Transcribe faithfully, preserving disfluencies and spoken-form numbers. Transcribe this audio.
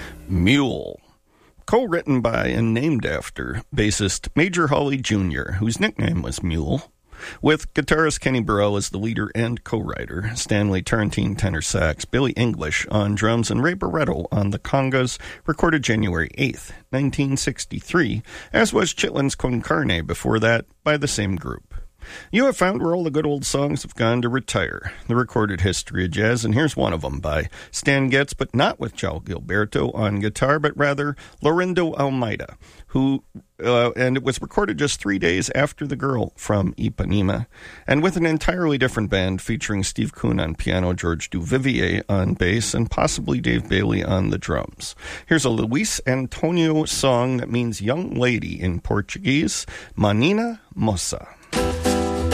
Mule. Co-written by and named after bassist Major Hawley Junior, whose nickname was Mule, with guitarist Kenny Burrell as the leader and co-writer, Stanley Turrentine tenor sax, Billy English on drums, and Ray Barretto on the congas, recorded January eighth, nineteen sixty-three, as was Chitlin's Con Carne before that by the same group. You have found where all the good old songs have gone to retire, the recorded history of jazz, and here's one of them by Stan Getz, but not with João Gilberto on guitar, but rather Laurindo Almeida, who, uh, and it was recorded just three days after The Girl from Ipanema, and with an entirely different band featuring Steve Kuhn on piano, George Duvivier on bass, and possibly Dave Bailey on the drums. Here's a Luis Antonio song that means young lady in Portuguese, Menina Moça.